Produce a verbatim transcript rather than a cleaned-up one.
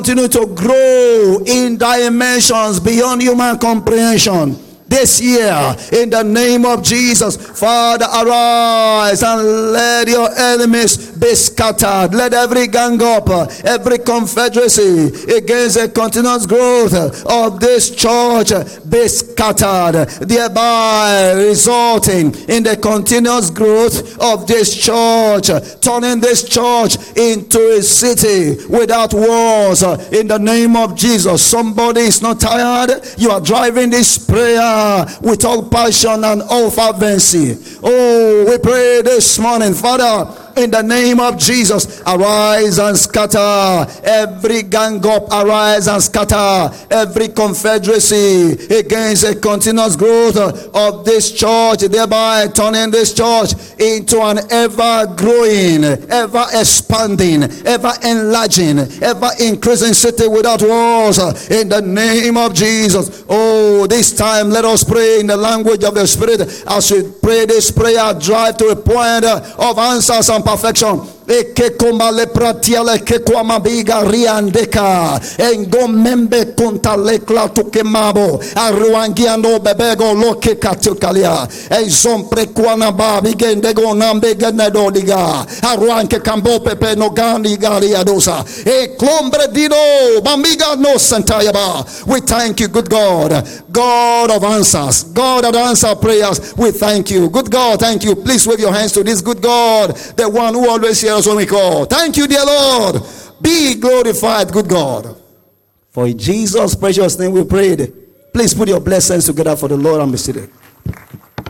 continue to grow in dimensions beyond human comprehension this year, in the name of Jesus. Father, arise and let your enemies be scattered. Let every gang up, every confederacy against the continuous growth of this church be scattered, thereby resulting in the continuous growth of this church, turning this church into a city without walls, in the name of Jesus. Somebody is not tired. You are driving this prayer with all passion and all fervency. Oh, we pray this morning, Father, in the name of Jesus, arise and scatter every gang up, arise and scatter every confederacy against a continuous growth of this church, thereby turning this church into an ever growing, ever expanding, ever enlarging, ever increasing city without walls, in the name of Jesus. Oh, this time let us pray in the language of the Spirit. As we pray this prayer, drive to a point of answers and perfection. Eke komale pratiale ke kwamabiga riandeka engomembe kontalekla tukemabo aruangiano bebego loke katukalia ezompre kwana babi gendego nambe genedodiga aruanke kambo pepe no gani galia dosa e klombre dino bamiga no santayaba. We thank you, good God, God of answers, God that answer prayers. We thank you, good God. Thank you. Please wave your hands to this good God, the one who always hears when we call. Thank you, dear Lord. Be glorified, good God. For in Jesus' precious name we prayed. Please put your blessings together for the Lord and be seated.